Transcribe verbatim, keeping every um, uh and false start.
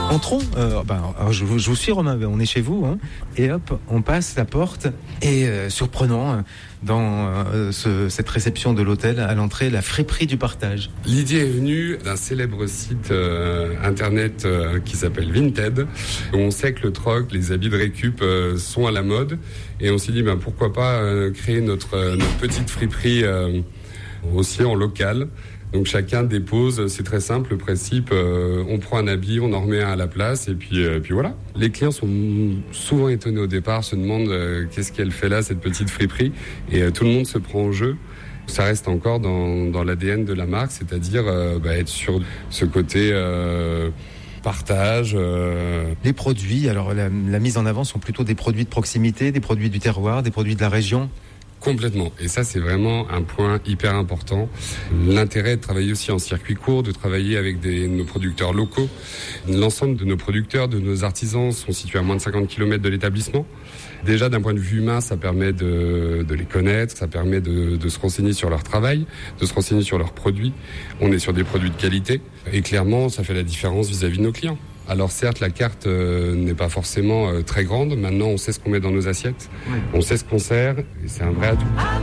Entrons, euh, ben, alors je, vous, je vous suis Romain, on est chez vous, hein, et hop, on passe la porte, et euh, surprenant, dans euh, ce, cette réception de l'hôtel, à l'entrée, la friperie du partage. L'idée est venue d'un célèbre site euh, internet euh, qui s'appelle Vinted, où on sait que le troc, les habits de récup euh, sont à la mode, et on s'est dit ben, pourquoi pas euh, créer notre, euh, notre petite friperie euh, aussi en local. Donc chacun dépose, c'est très simple, le principe, euh, on prend un habit, on en remet un à la place et puis, euh, puis voilà. Les clients sont souvent étonnés au départ, se demandent euh, qu'est-ce qu'elle fait là, cette petite friperie, et euh, tout le monde se prend au jeu. Ça reste encore dans, dans l'A D N de la marque, c'est-à-dire euh, bah, être sur ce côté euh, partage. Euh... Les produits, alors la, la mise en avant sont plutôt des produits de proximité, des produits du terroir, des produits de la région. Complètement. Et ça, c'est vraiment un point hyper important. L'intérêt de travailler aussi en circuit court, de travailler avec des, nos producteurs locaux. L'ensemble de nos producteurs, de nos artisans sont situés à moins de cinquante kilomètres de l'établissement. Déjà, d'un point de vue humain, ça permet de, de les connaître, ça permet de, de se renseigner sur leur travail, de se renseigner sur leurs produits. On est sur des produits de qualité. Et clairement, ça fait la différence vis-à-vis de nos clients. Alors certes, la carte euh, n'est pas forcément euh, très grande. Maintenant, on sait ce qu'on met dans nos assiettes. Oui. On sait ce qu'on sert. Et c'est un vrai atout.